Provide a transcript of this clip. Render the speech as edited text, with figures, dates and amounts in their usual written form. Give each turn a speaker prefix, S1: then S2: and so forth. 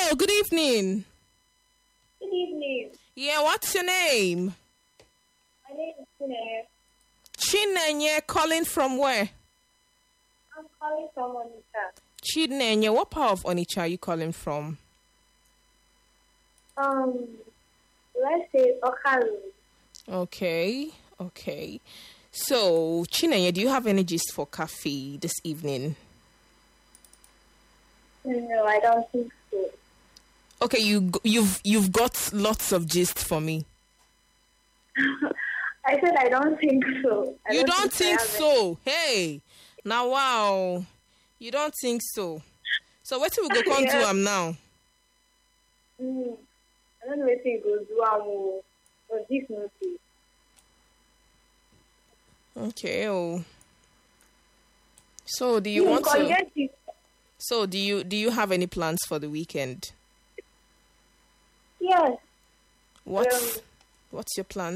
S1: Hello, good evening.
S2: Good evening.
S1: Yeah, what's your name?
S2: My name is Chinenye.
S1: Chinenye, calling from where?
S2: I'm calling from Onitsha.
S1: Chinenye, what part of Onitsha are you calling from?
S2: Let's say Okaru.
S1: Okay. So, Chinenye, do you have any gist for cafe this evening?
S2: No, I don't think so.
S1: Okay, you've got lots of gist for me.
S2: I said I don't think so.
S1: You don't think
S2: I have
S1: so? Hey, now wow, you don't think so? So what we go come
S2: Yeah.
S1: do am now?
S2: I don't know if it goes well or this notice.
S1: Okay. Oh. So do you want to?
S2: Get it.
S1: So do you have any plans for the weekend?
S2: Yes.
S1: What's your plan?